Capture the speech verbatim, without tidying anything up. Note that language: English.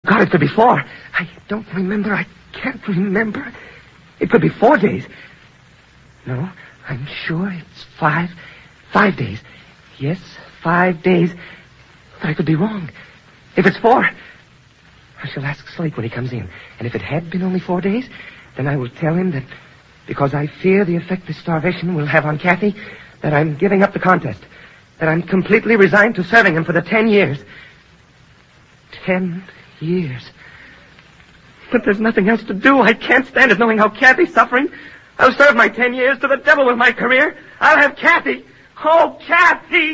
God, it could be four. I don't remember. I can't remember. It could be four days. No, I'm sure it's five. Five days. Yes, five days. But I could be wrong. If it's four, I shall ask Slate when he comes in. And if it had been only four days, then I will tell him that because I fear the effect this starvation will have on Kathy, that I'm giving up the contest. That I'm completely resigned to serving him for the ten years. Ten years. But there's nothing else to do. I can't stand it knowing how Kathy's suffering. I'll serve my ten years to the devil with my career. I'll have Kathy. Oh, Kathy!